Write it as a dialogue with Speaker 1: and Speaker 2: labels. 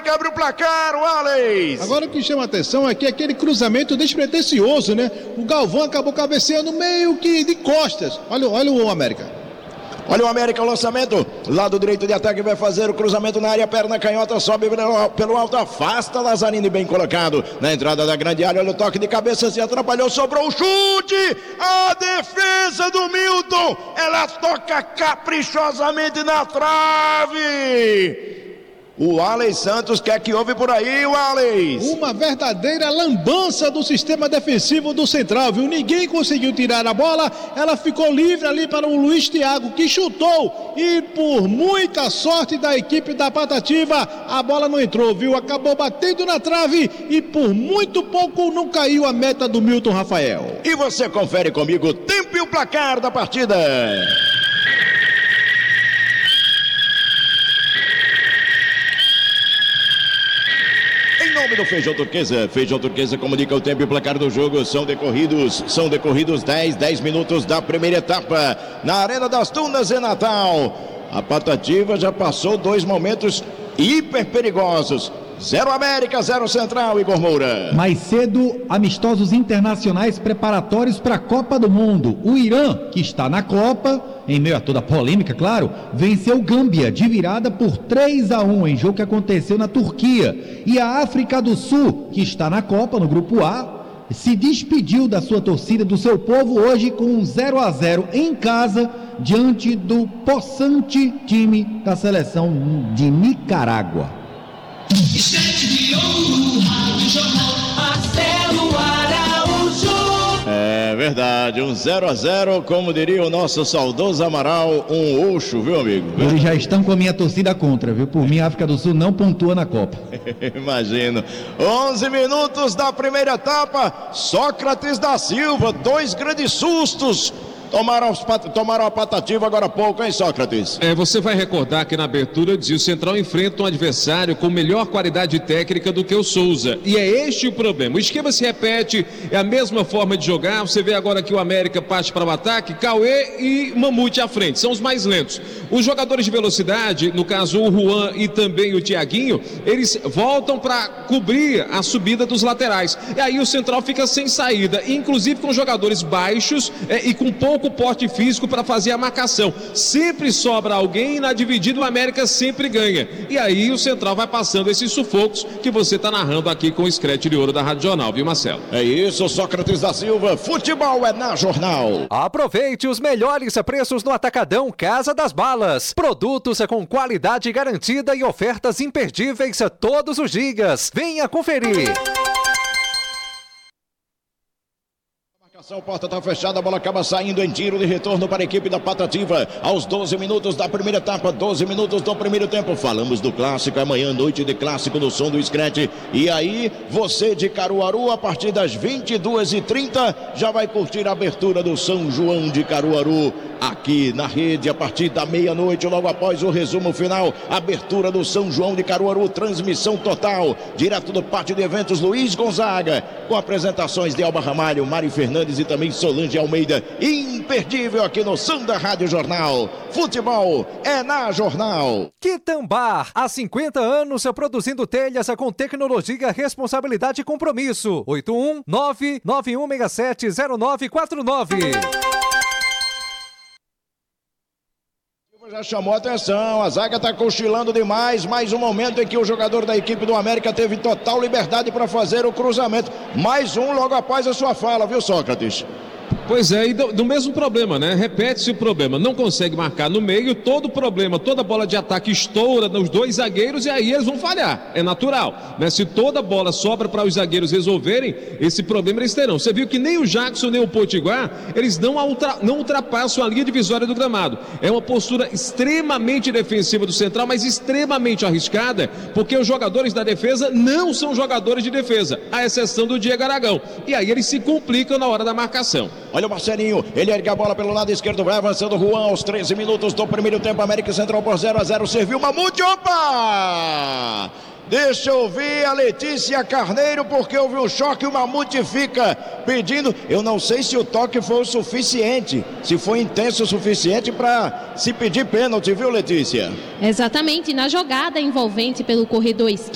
Speaker 1: que abre o placar, o Alex.
Speaker 2: Agora o que chama a atenção é que aquele cruzamento despretensioso, né? O Galvão acabou cabeceando meio que de costas. Olha o América.
Speaker 1: Olha o América, o lançamento, lado direito de ataque, vai fazer o cruzamento na área, perna canhota, sobe pelo alto, afasta Lazzarini, bem colocado, na entrada da grande área, olha o toque de cabeça, se atrapalhou, sobrou o chute, a defesa do Milton, ela toca caprichosamente na trave. O Alex Santos, quer que houve por aí, o Alex?
Speaker 2: Uma verdadeira lambança do sistema defensivo do Central, viu? Ninguém conseguiu tirar a bola, ela ficou livre ali para o Luiz Thiago, que chutou, e por muita sorte da equipe da Patativa, a bola não entrou, viu? Acabou batendo na trave e por muito pouco não caiu a meta do Milton Rafael.
Speaker 1: E você confere comigo o tempo e o placar da partida. Em nome do Feijão Turquesa comunica o tempo e o placar do jogo, são decorridos 10 minutos da primeira etapa, na Arena das Tunas em Natal. A Patativa já passou 2 momentos hiper perigosos. 0 América, 0 Central, Igor Moura.
Speaker 3: Mais cedo, amistosos internacionais preparatórios para a Copa do Mundo. O Irã, que está na Copa, em meio a toda a polêmica, claro, venceu Gâmbia de virada por 3-1 em jogo que aconteceu na Turquia. E a África do Sul, que está na Copa, no grupo A, se despediu da sua torcida, do seu povo, hoje com 0-0 em casa, diante do possante time da seleção de Nicarágua.
Speaker 1: É verdade, um 0-0, como diria o nosso saudoso Amaral, um Oxo, viu, amigo?
Speaker 3: Eles já estão com a minha torcida contra, viu? Por mim, a África do Sul não pontua na Copa.
Speaker 1: Imagino. 11 minutos da primeira etapa, Sócrates da Silva, 2 grandes sustos. Tomaram a Patativa agora há pouco, hein, Sócrates?
Speaker 4: Você vai recordar que na abertura eu dizia: o Central enfrenta um adversário com melhor qualidade técnica do que o Souza. E é este o problema. O esquema se repete, é a mesma forma de jogar. Você vê agora que o América parte para o ataque, Cauê e Mamute à frente, são os mais lentos. Os jogadores de velocidade, no caso o Juan e também o Thiaguinho, eles voltam para cobrir a subida dos laterais. E aí o Central fica sem saída, inclusive com jogadores baixos e com pouco porte físico para fazer a marcação. Sempre sobra alguém e na dividida o América sempre ganha. E aí o Central vai passando esses sufocos que você está narrando aqui com o Scratch de Ouro da Rádio Jornal, viu, Marcelo?
Speaker 1: É isso, Sócrates da Silva, futebol é na Jornal.
Speaker 5: Aproveite os melhores preços no Atacadão Casa das Balas. Produtos com qualidade garantida e ofertas imperdíveis todos os dias. Venha conferir.
Speaker 1: A porta está fechada, a bola acaba saindo em tiro de retorno para a equipe da Patativa. Aos 12 minutos da primeira etapa, 12 minutos do primeiro tempo. Falamos do clássico, amanhã noite de clássico no som do Scratch. E aí, você de Caruaru, a partir das 22h30, já vai curtir a abertura do São João de Caruaru. Aqui na rede, a partir da meia-noite, logo após o resumo final, abertura do São João de Caruaru, transmissão total, direto do Pátio de Eventos Luiz Gonzaga, com apresentações de Alba Ramalho, Mário Fernandes e também Solange Almeida. Imperdível aqui no Som da Rádio Jornal. Futebol é na Jornal.
Speaker 5: Quitambar, há 50 anos produzindo telhas com tecnologia, responsabilidade e compromisso. 81991670949.
Speaker 1: Já chamou a atenção, a zaga está cochilando demais, mais um momento em que o jogador da equipe do América teve total liberdade para fazer o cruzamento. Mais um logo após a sua fala, viu, Sócrates?
Speaker 4: Pois é, e do mesmo problema, né? Repete-se o problema, não consegue marcar no meio, todo problema, toda bola de ataque estoura nos 2 zagueiros e aí eles vão falhar, é natural, né? Se toda bola sobra para os zagueiros resolverem, esse problema eles terão. Você viu que nem o Jackson nem o Potiguar, eles não ultrapassam a linha divisória do gramado. É uma postura extremamente defensiva do Central, mas extremamente arriscada, porque os jogadores da defesa não são jogadores de defesa, à exceção do Diego Aragão. E aí eles se complicam na hora da marcação.
Speaker 1: Olha o Marcelinho, ele ergue a bola pelo lado esquerdo, vai avançando o Juan aos 13 minutos do primeiro tempo, América Central por 0-0, serviu Mamute, opa! Deixa eu ouvir a Letícia Carneiro, porque houve um choque, o Mamute fica pedindo, eu não sei se o toque foi o suficiente, se foi intenso o suficiente para se pedir pênalti, viu, Letícia?
Speaker 6: Exatamente, na jogada envolvente pelo corredor esquerdo,